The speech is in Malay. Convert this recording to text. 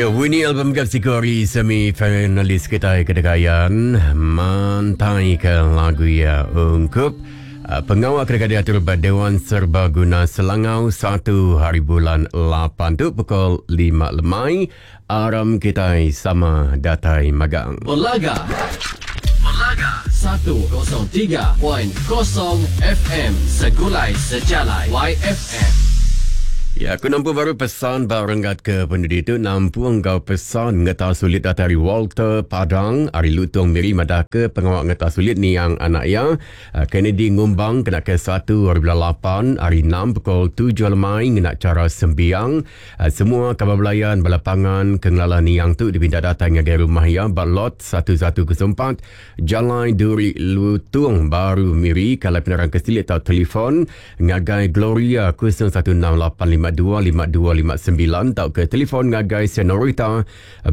Ya, Winnie album kategori semi-finalis kita kedekaian mantaikan lagu ya ungkup pengawal kedekaian terlibat Dewan Serbaguna Selangau 1 hari bulan 8 tu pukul 5 lemai aram kita sama datai magang. Belaga 103.0 FM Segulai Sejalai YFM. Ya, aku nampu baru pesan barangkat ke penduduk itu. Nampu engkau pesan ngeta sulit dari Walter Padang, Ari Lutong Miri Madah ke pengawal ngeta sulit ni yang anak ya. Kennedy Ngumbang kena ke 1 hari bulan 8, hari 6 pukul 7 lemai kena cara sembiang. Semua kabar belayan balapangan kengelalan ni yang tu dipinta datang ngagai rumah ya Balot 1104 Jalan Duri Lutung Baru Miri. Kalau penerang kesilit atau telefon ngagai Gloria 0168525259 tau ke telefon ngagai Senorita